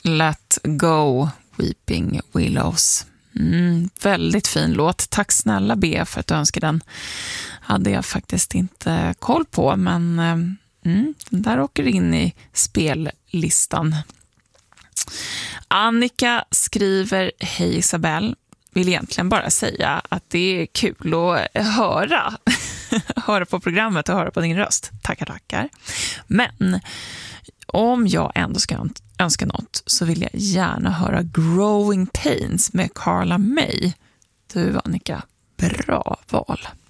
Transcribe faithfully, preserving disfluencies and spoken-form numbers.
Let Go, Weeping Willows. Mm, väldigt fin låt. Tack snälla B för att du önskade den. Hade jag faktiskt inte koll på, men mm, den där åker in i spellistan. Annika skriver: hej Isabel, vill egentligen bara säga att det är kul att höra höra på programmet och höra på din röst. Tackar, tackar. Men om jag ändå ska önska något så vill jag gärna höra Growing Pains med Carla May. Du Annika, bra val.